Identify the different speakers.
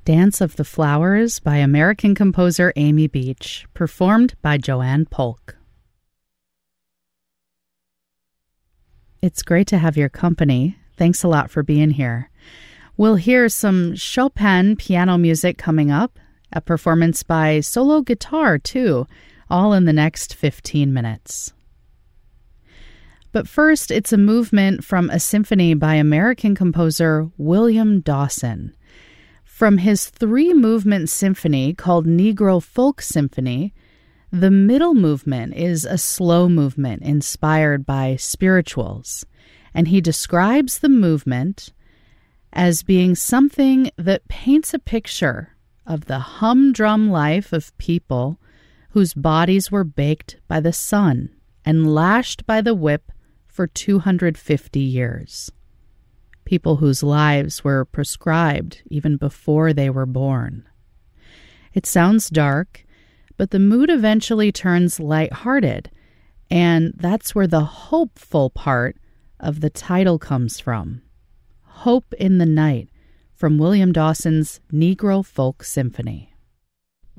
Speaker 1: Dance of the Flowers by American composer Amy Beach, performed by Joanne Polk. It's great to have your company. Thanks a lot for being here. We'll hear some Chopin piano music coming up, a performance by solo guitar too, all in the next 15 minutes. But first, it's a movement from a symphony by American composer William Dawson. From his 3-movement symphony called Negro Folk Symphony, the middle movement is a slow movement inspired by spirituals, and he describes the movement as being something that paints a picture of the humdrum life of people whose bodies were baked by the sun and lashed by the whip for 250 years. People whose lives were prescribed even before they were born. It sounds dark, but the mood eventually turns lighthearted, and that's where the hopeful part of the title comes from. Hope in the Night, from William Dawson's Negro Folk Symphony.